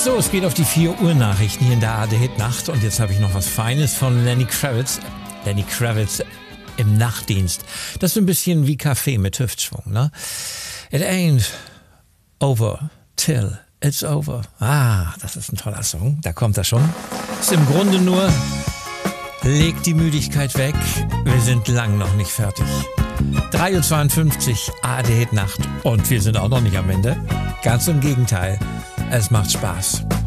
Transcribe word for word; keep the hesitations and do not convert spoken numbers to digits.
So, es geht auf die vier Uhr Nachrichten hier in der A R D Nacht und jetzt habe ich noch was Feines von Lenny Kravitz. Lenny Kravitz im Nachtdienst. Das ist so ein bisschen wie Kaffee mit Hüftschwung, ne? It ain't over till it's over. Ah, das ist ein toller Song. Da kommt er schon. Ist im Grunde nur, legt die Müdigkeit weg. Wir sind lang noch nicht fertig. drei Uhr zweiundfünfzig, A R D Nacht und wir sind auch noch nicht am Ende. Ganz im Gegenteil. Es macht Spaß.